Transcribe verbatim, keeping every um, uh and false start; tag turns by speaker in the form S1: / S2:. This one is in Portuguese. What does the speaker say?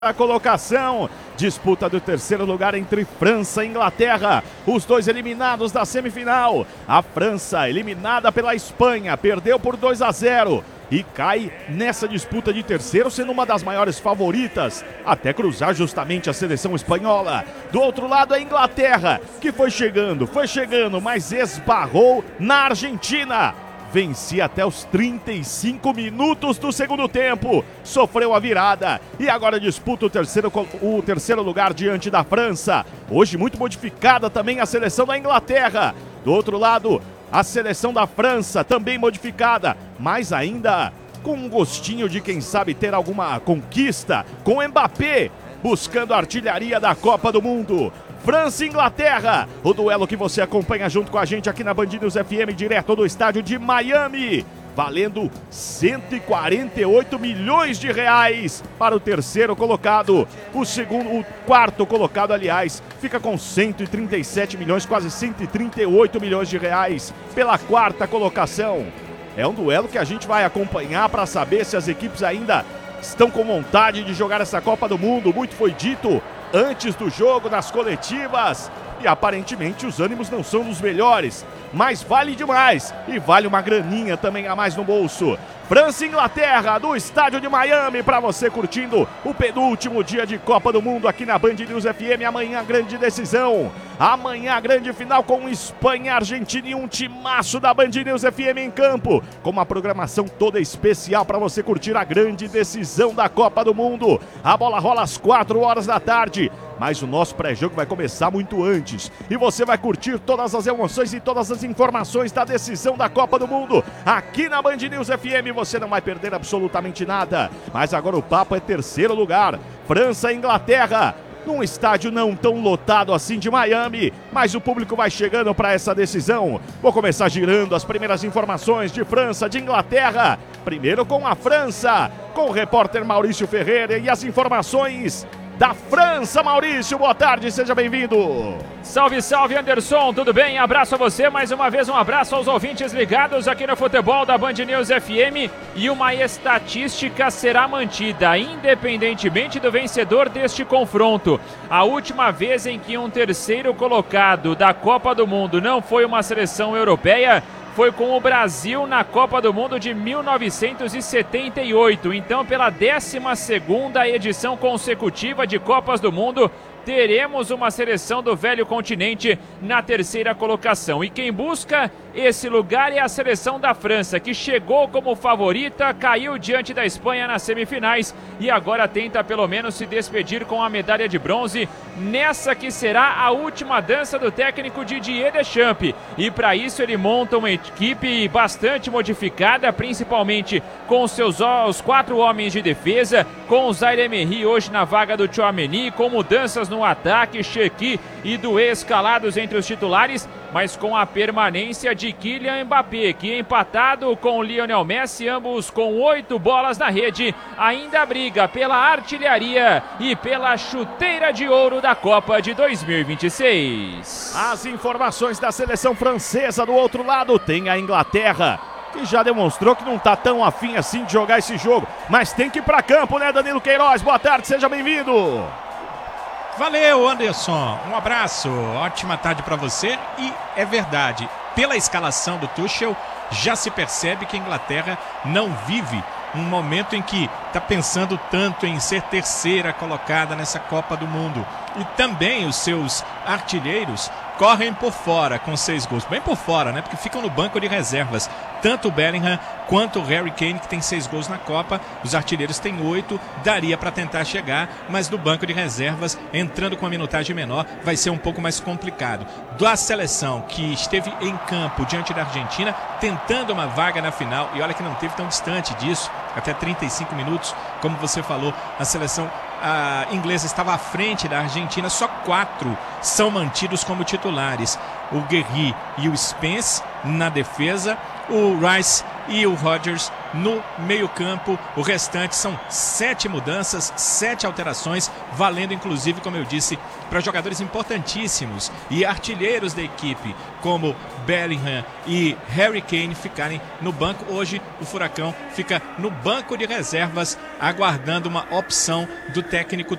S1: A colocação, disputa do terceiro lugar entre França e Inglaterra, os dois eliminados da semifinal. A França, eliminada pela Espanha, perdeu por dois a zero e cai nessa disputa de terceiro, sendo uma das maiores favoritas, até cruzar justamente a seleção espanhola. Do outro lado, a Inglaterra, que foi chegando, foi chegando, mas esbarrou na Argentina. Vencia até os trinta e cinco minutos do segundo tempo, sofreu a virada e agora disputa o terceiro, o terceiro lugar diante da França. Hoje muito modificada também a seleção da Inglaterra. Do outro lado, a seleção da França também modificada, mas ainda com um gostinho de quem sabe ter alguma conquista, com Mbappé buscando a artilharia da Copa do Mundo. França e Inglaterra, o duelo que você acompanha junto com a gente aqui na Band News F M, direto do estádio de Miami, valendo cento e quarenta e oito milhões de reais para o terceiro colocado. O segundo, o quarto colocado, aliás, fica com cento e trinta e sete milhões, quase cento e trinta e oito milhões de reais pela quarta colocação. É um duelo que a gente vai acompanhar para saber se as equipes ainda estão com vontade de jogar essa Copa do Mundo. Muito foi dito antes do jogo, nas coletivas, e aparentemente os ânimos não são dos melhores, mas vale demais e vale uma graninha também a mais no bolso. França e Inglaterra, do estádio de Miami, para você curtindo o penúltimo dia de Copa do Mundo aqui na Band News F M. Amanhã grande decisão, amanhã grande final com Espanha, Argentina e um timaço da Band News F M em campo, com uma programação toda especial para você curtir a grande decisão da Copa do Mundo. A bola rola às quatro horas da tarde, mas o nosso pré-jogo vai começar muito antes e você vai curtir todas as emoções e todas as informações da decisão da Copa do Mundo aqui na Band News F M. Você não vai perder absolutamente nada, mas agora o papo é terceiro lugar, França e Inglaterra, num estádio não tão lotado assim de Miami, mas o público vai chegando para essa decisão. Vou começar girando as primeiras informações de França, de Inglaterra, primeiro com a França, com o repórter Maurício Ferreira e as informações da França. Maurício, boa tarde, seja bem-vindo.
S2: Salve, salve, Anderson, tudo bem? Abraço a você, mais uma vez um abraço aos ouvintes ligados aqui no futebol da Band News F M, e uma estatística será mantida, independentemente do vencedor deste confronto. A última vez em que um terceiro colocado da Copa do Mundo não foi uma seleção europeia foi com o Brasil na Copa do Mundo de mil novecentos e setenta e oito. Então, pela décima segunda edição consecutiva de Copas do Mundo, teremos uma seleção do velho continente na terceira colocação. E quem busca esse lugar é a seleção da França, que chegou como favorita, caiu diante da Espanha nas semifinais e agora tenta pelo menos se despedir com a medalha de bronze nessa que será a última dança do técnico Didier Deschamps. E para isso ele monta uma equipe bastante modificada, principalmente com os seus os quatro homens de defesa, com o Zaire Emery hoje na vaga do Tchouaméni, com mudanças no ataque, Cherki e Doué escalados entre os titulares, mas com a permanência de Kylian Mbappé, que empatado com o Lionel Messi, ambos com oito bolas na rede, ainda briga pela artilharia e pela chuteira de ouro da Copa de dois mil e vinte e seis.
S1: As informações da seleção francesa. Do outro lado tem a Inglaterra, que já demonstrou que não está tão afim assim de jogar esse jogo, mas tem que ir para campo, né, Danilo Queiroz? Boa tarde, seja bem-vindo.
S3: Valeu, Anderson, um abraço, ótima tarde para você. E é verdade, pela escalação do Tuchel, já se percebe que a Inglaterra não vive um momento em que está pensando tanto em ser terceira colocada nessa Copa do Mundo. E também os seus artilheiros correm por fora com seis gols. Bem por fora, né? Porque ficam no banco de reservas. Tanto o Bellingham quanto o Harry Kane, que tem seis gols na Copa. Os artilheiros têm oito. Daria para tentar chegar, mas do banco de reservas, entrando com uma minutagem menor, vai ser um pouco mais complicado. Da seleção que esteve em campo diante da Argentina, tentando uma vaga na final, e olha que não teve tão distante disso, até trinta e cinco minutos, como você falou, a seleção a inglesa estava à frente da Argentina, só quatro são mantidos como titulares. O Guerri e o Spence na defesa, o Rice e o Rodgers no meio-campo. O restante são sete mudanças, sete alterações, valendo inclusive, como eu disse, para jogadores importantíssimos e artilheiros da equipe, como Bellingham e Harry Kane, ficarem no banco. Hoje o Furacão fica no banco de reservas, aguardando uma opção do técnico